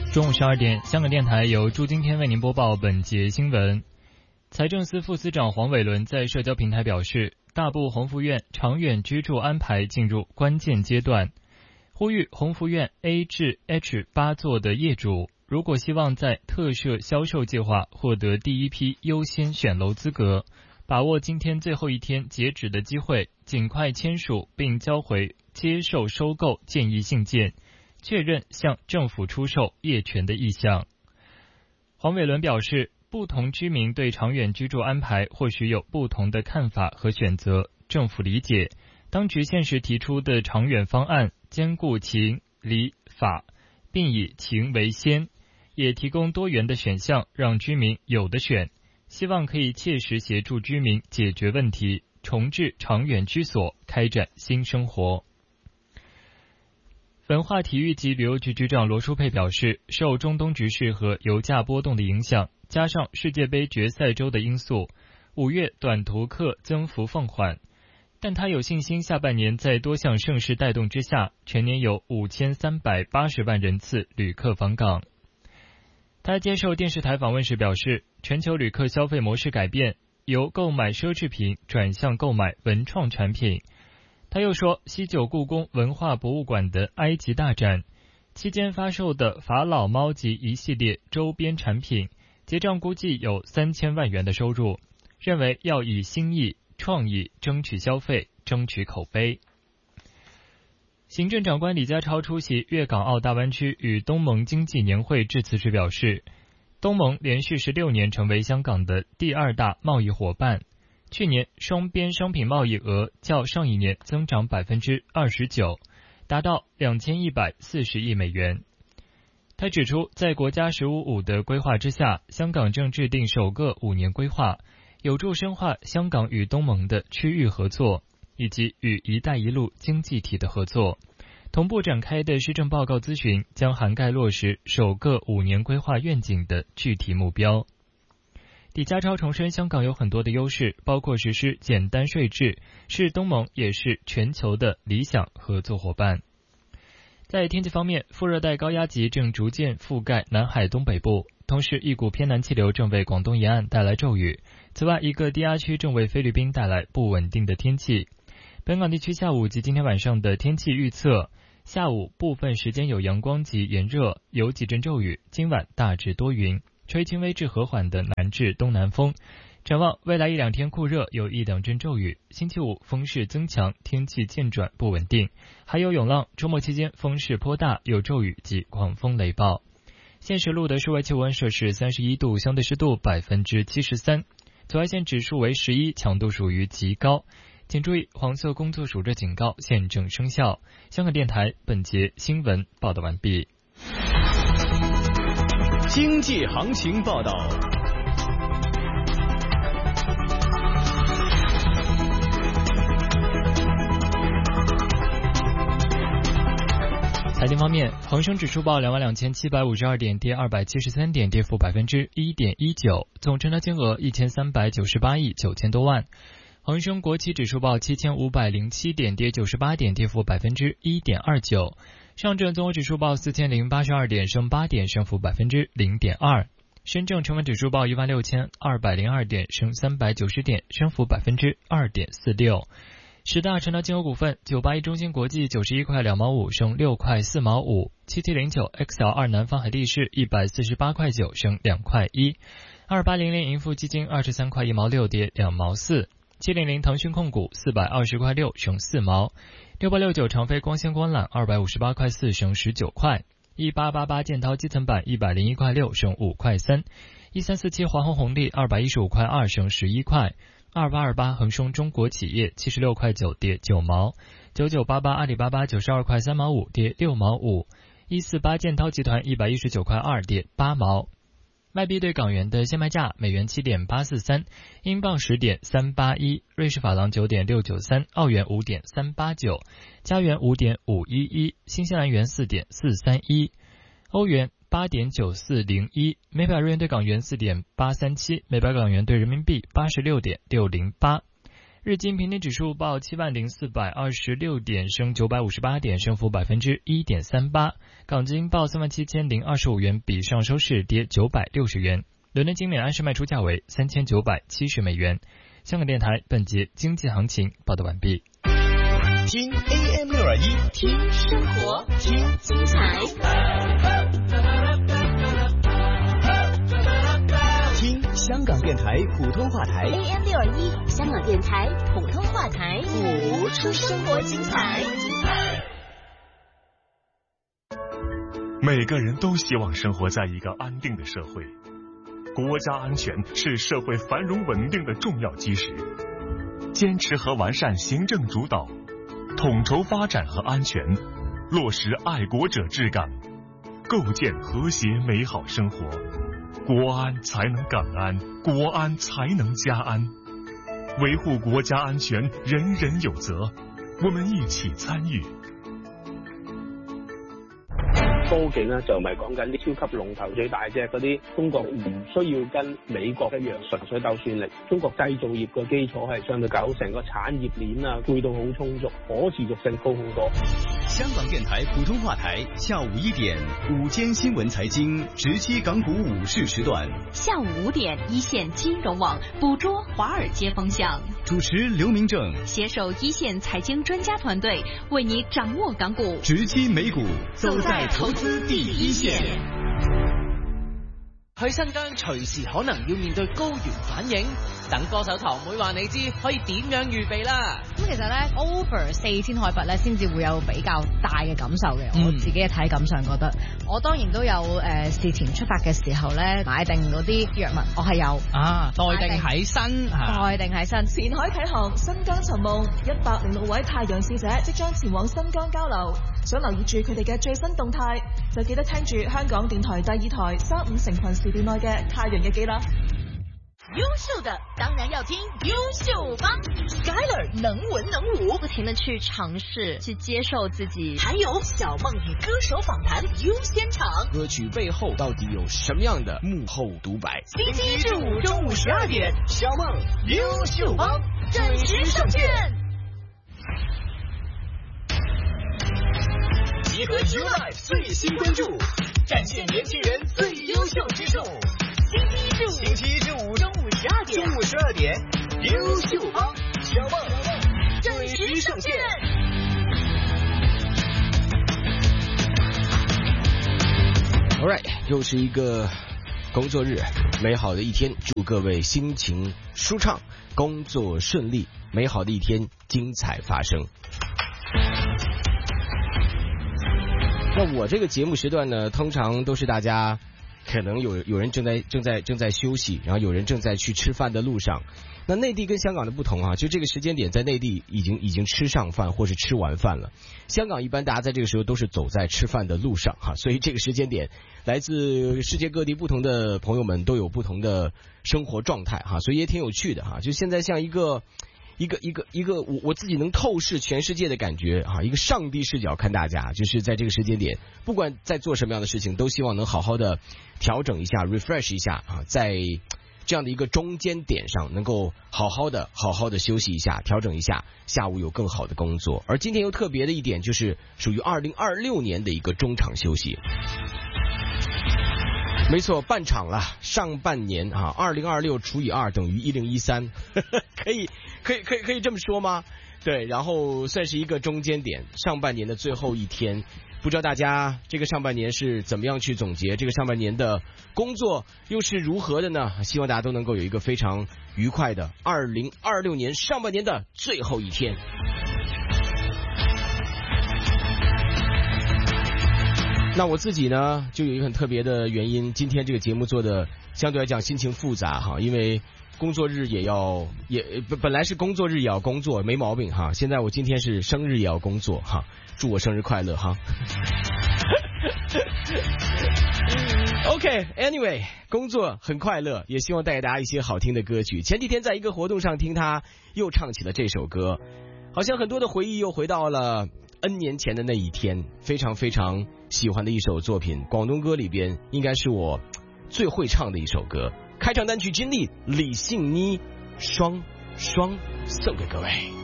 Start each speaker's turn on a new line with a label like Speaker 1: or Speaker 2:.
Speaker 1: 中午12点，香港电台由朱今天为您播报本节新闻。财政司副司长黄伟纶在社交平台表示，大埔宏福苑长远居住安排进入关键阶段，呼吁宏福苑 A 至 H 8座的业主，如果希望在特设销售计划获得第一批优先选楼资格，把握今天最后一天截止的机会，尽快签署并交回接受收购建议信件，确认向政府出售业权的意向。黄伟纶表示，不同居民对长远居住安排或许有不同的看法和选择，政府理解。当局现时提出的长远方案，兼顾情、理、法，并以情为先，也提供多元的选项，让居民有的选。希望可以切实协助居民解决问题，重置长远居所，开展新生活。文化体育及旅游局局长罗淑佩表示，受中东局势和油价波动的影响，加上世界杯决赛周的因素，5月短途客增幅放缓，但他有信心下半年在多项盛事带动之下，全年有5380万人次旅客访港。他接受电视台访问时表示，全球旅客消费模式改变，由购买奢侈品转向购买文创产品。他又说，西九故宫文化博物馆的埃及大展期间发售的法老猫及一系列周边产品，结账估计有3000万元的收入，认为要以新意、创意争取消费，争取口碑。行政长官李家超出席粤港澳大湾区与东盟经济年会致辞时表示，东盟连续16年成为香港的第2大贸易伙伴，去年双边商品贸易额较上一年增长 29%， 达到2140亿美元。他指出，在国家“15+5”的规划之下，香港正制定首个5年规划，有助深化香港与东盟的区域合作，以及与“一带一路”经济体的合作。同步展开的施政报告咨询将涵盖落实首个5年规划愿景的具体目标。李家超重申，香港有很多的优势，包括实施简单税制，是东盟也是全球的理想合作伙伴。在天气方面，副热带高压脊正逐渐覆盖南海东北部，同时一股偏南气流正为广东沿岸带来骤雨。此外，一个低压区正为菲律宾带来不稳定的天气。本港地区下午及今天晚上的天气预测，下午部分时间有阳光及炎热，有几阵骤雨，今晚大致多云，吹轻微至和缓的南至东南风。展望未来1-2天酷热，有1-2阵骤雨，星期五风势增强，天气渐转不稳定，还有涌浪，周末期间风势颇大，有骤雨及狂风雷暴。现时录的室外气温摄氏31度，相对湿度73%，紫外线指数为11，强度属于极高。请注意，黄色工作暑热警告现正生效。香港电台本节新闻报道完毕。
Speaker 2: 经济行情报道。
Speaker 1: 财经方面，恒生指数报22,752点，跌273点，跌幅1.19%，总成交金额1398亿9千多万。恒生国企指数报7507点，跌98点，跌幅1.29%。上证综合指数报4082点，升8点，升幅0.2%。深证成分指数报16202点，升390点，升幅2.46%。十大成交金额股份：981中芯国际91块2毛5，升6块4毛5；7709 XL2 南方海力士148块9，升2块1；2800盈富基金23块1毛6，跌2毛4；700腾讯控股420块6，升4毛；6869长飞光纤光缆258块4，升19块；1888建滔基层板101块6，升5块3；1347华虹红利215块2，升11块；2828恒生中国企业76块9，跌9毛；9988阿里巴巴92块3毛5，跌6毛5；148建滔集团119块2，跌8毛。外币对港元的现卖价：美元7.843，英镑10.381，瑞士法郎9.693，澳元5.389，加元5.511，新西兰元4.431，欧元8.9401，每百日元对港元4.837，每百港元对人民币86.608。 日经平均指数报70426点，升958点，升幅1.38%。港金报37025元，比上周市跌960元。伦敦金每安士卖出价为3970美元。香港电台本节经济行情报道完毕。
Speaker 2: 听 AM621，
Speaker 3: 听生活，听精彩，
Speaker 2: 听香港电台普通话台
Speaker 3: AM621， 香港电台普通话台，
Speaker 2: 谱
Speaker 3: 出生活精彩。
Speaker 4: 每个人都希望生活在一个安定的社会，国家安全是社会繁荣稳定的重要基石。坚持和完善行政主导，统筹发展和安全，落实爱国者治港，构建和谐美好生活。国安才能港安，国安才能家安。维护國家安全，人人有責，我們一起參與。
Speaker 5: 科技咧就唔係講緊啲超級龍頭最大隻嗰啲，中國唔需要跟美國一樣純粹鬥算力。中國製造業嘅基礎係相對夠，成個產業鏈啊配套好充足，可持續性高好多。
Speaker 2: 香港電台普通話台下午1點午間新聞財經17港股午市時段，
Speaker 3: 下午5點一線金融網捕捉華爾街風向，
Speaker 2: 主持劉明正
Speaker 3: 攜手一線財經專家團隊，為你掌握港股，
Speaker 2: 直擊美股，走在投資第一線。
Speaker 6: 去新疆隨時可能要面對高原反應，等歌手堂妹話你知可以點樣預備啦。
Speaker 7: 咁其實咧 over 4000海拔咧先至會有比較大嘅感受嘅，我自己嘅體感上覺得，我當然都有事前出發嘅時候咧買定嗰啲藥物，我係有
Speaker 6: 待定喺身，
Speaker 7: 待定喺身。
Speaker 8: 前海啟航，新疆尋夢，106位太陽使者即將前往新疆交流，想留意住佢哋嘅最新動態，就記得聽住香港電台第2台35成群時段內嘅太陽日記啦。
Speaker 3: 優秀的當然要聽優秀幫
Speaker 8: Skyler 能文能武，
Speaker 3: 不停地去嘗試，去接受自己。
Speaker 8: 還有小夢與歌手訪談優先場，
Speaker 9: 歌曲背後到底有什麼樣的幕後獨白？
Speaker 8: 星期1至5中午12點，小夢優秀幫準時上線。集合 YouLife 最新關注，展現年輕人最優秀之處。星期一至五中午12點，優秀幫小夢準時上線。
Speaker 9: Alright， 又是一個工作日，美好的一天，祝各位心情舒暢，工作順利，美好的一天，精彩發生。那我這個節目時段呢，通常都是大家可能有人正在休息，然後有人正在去吃飯的路上。那內地跟香港的不同啊，就這個時間點在內地已經吃上飯或是吃完飯了。香港一般大家在這個時候都是走在吃飯的路上哈，所以這個時間點來自世界各地不同的朋友們都有不同的生活狀態哈，所以也挺有趣的哈。就現在像一個我自己能透視全世界的感覺啊，一個上帝視角看大家，就是在這個時間點，不管在做什麼樣的事情，都希望能好好的調整一下 refresh 一下啊，在這樣的一個中間點上能夠好好的休息一下，調整一下，下午有更好的工作。而今天又特別的一點就是屬於2026年的一個中場休息。沒錯，半場了，上半年啊，2026除以2等於1013，可以這麼說嗎？對，然後算是一個中間點，上半年的最後一天，不知道大家這個上半年是怎麼樣去總結，這個上半年的工作又是如何的呢？希望大家都能夠有一個非常愉快的2026年上半年的最後一天。那我自己呢，就有一個很特別的原因，今天這個節目做的相對來講心情複雜哈，因為工作日本來是工作日也要工作，沒毛病哈。現在我今天是生日也要工作哈，祝我生日快樂哈。OK，Anyway， 工作很快樂，也希望帶給大家一些好聽的歌曲。前幾天在一個活動上聽他又唱起了這首歌，好像很多的回憶又回到了N 年前的那一天，非常非常喜歡的一首作品，廣東歌裏邊應該是我最會唱的一首歌。開場單曲經歷李信妮雙雙。 送给各位。